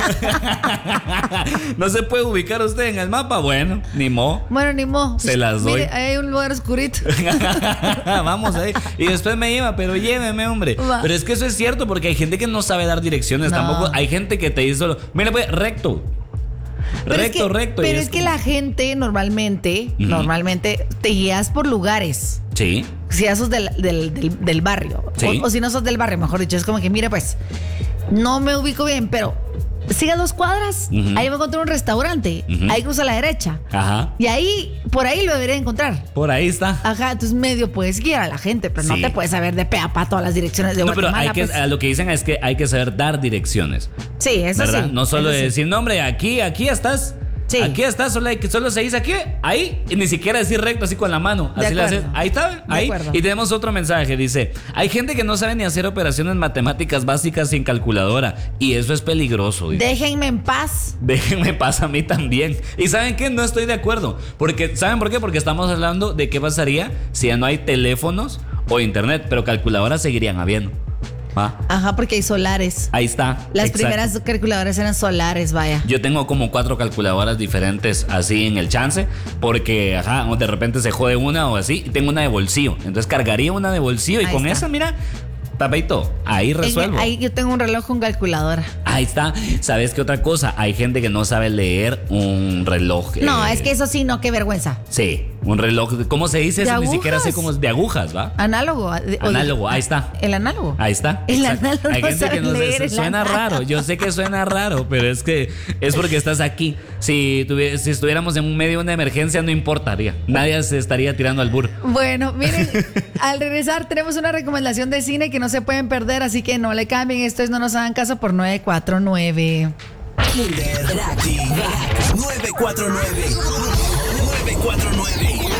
¿No se puede ubicar usted en el mapa? Bueno, ni mo. Bueno, ni modo. Se las doy. Mire, hay un lugar oscurito. Vamos ahí. Y después me lleva, pero lléveme, hombre. Va. Pero es que eso es cierto, porque hay gente que no sabe dar direcciones. No. Tampoco hay gente que te dice solo, mira, pues, recto. Pero Recto. Pero Y es que como- la gente normalmente te guías por lugares. Sí. Si ya sos del barrio. Sí. O si no sos del barrio, mejor dicho. Es como que, mire, pues, no me ubico bien, pero siga 2 cuadras. Ujú. Ahí va a encontrar un restaurante. Ujú. Ahí cruza a la derecha. Ajá. Y ahí, por ahí lo debería encontrar. Por ahí está. Ajá, entonces medio puedes guiar a la gente, pero Sí. no te puedes saber de pe a pa todas las direcciones de No, pero Guatemala. hay que, pues. a lo que dicen es que hay que saber dar direcciones. Sí, eso ¿Verdad? sí. No solo eso sí. decir, no, hombre, aquí estás. Sí. Aquí estás, solo se dice aquí, ahí, y ni siquiera decir recto así con la mano. De Así le haces. acuerdo. Ahí está, De ahí. acuerdo. Y tenemos otro mensaje, dice, hay gente que no sabe ni hacer operaciones matemáticas básicas sin calculadora, y eso es peligroso. Dice. Déjenme en paz. Déjenme paz a mí también. ¿Y saben qué? No estoy de acuerdo. Porque, ¿saben por qué? Porque estamos hablando de qué pasaría si ya no hay teléfonos o internet, pero calculadoras seguirían habiendo. ¿Va? Ajá, porque hay solares. Ahí está. Las Exacto. primeras calculadoras eran solares, vaya. Yo tengo como 4 calculadoras diferentes así en el chance, porque ajá, o de repente se jode una o así, y tengo una de bolsillo. Entonces cargaría una de bolsillo y Ahí con está. esa, mira, papito, ahí resuelvo. Ahí yo tengo un reloj con calculadora. Ahí está. ¿Sabes qué otra cosa? Hay gente que no sabe leer un reloj. No, es que eso sí, no, qué vergüenza. Sí, un reloj. ¿Cómo se dice ¿De eso? Ni siquiera sé agujas? cómo es. De agujas, ¿va? Análogo. Análogo, ahí está. El análogo. Ahí está. El Exacto. análogo Hay no gente que sabe no leer sé, el suena análogo. raro. Yo sé que suena raro, pero es que es porque estás aquí. Si estuviéramos en medio de una emergencia, no importaría. Nadie se estaría tirando al burro. Bueno, miren, al regresar tenemos una recomendación de cine que no se pueden perder, así que no le cambien. Esto es No Nos Hagan Caso por 949. Interactive 949. 949.